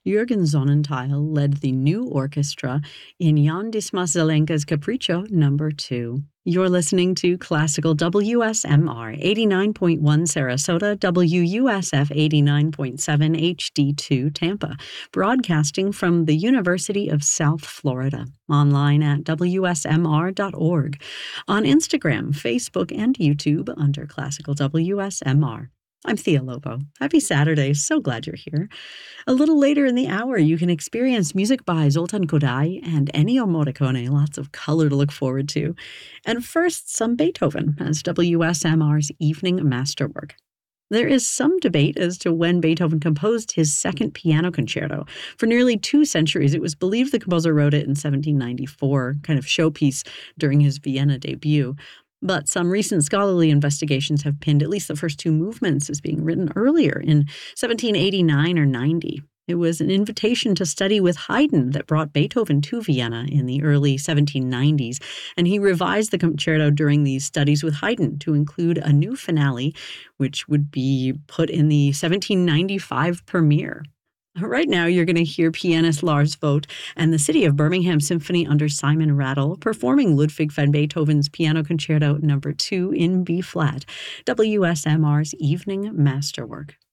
Jürgen Sonnenthal led the new orchestra in Jan Dismas Zelenka's Capriccio No. 2. You're listening to Classical WSMR 89.1 Sarasota, WUSF 89.7 HD2 Tampa, broadcasting from the University of South Florida, online at WSMR.org, on Instagram, Facebook, and YouTube under Classical WSMR. I'm Thea Lobo. Happy Saturday. So glad you're here. A little later in the hour, you can experience music by Zoltan Kodály and Ennio Morricone. Lots of color to look forward to. And first, some Beethoven as WSMR's evening masterwork. There is some debate as to when Beethoven composed his second piano concerto. For nearly 2 centuries, it was believed the composer wrote it in 1794, kind of showpiece during his Vienna debut. But some recent scholarly investigations have pinned at least the first 2 movements as being written earlier in 1789 or 90. It was an invitation to study with Haydn that brought Beethoven to Vienna in the early 1790s, and he revised the concerto during these studies with Haydn to include a new finale, which would be put in the 1795 premiere. Right now, you're going to hear pianist Lars Vogt and the City of Birmingham Symphony under Simon Rattle performing Ludwig van Beethoven's Piano Concerto No. 2 in B-flat, WSMR's evening masterwork.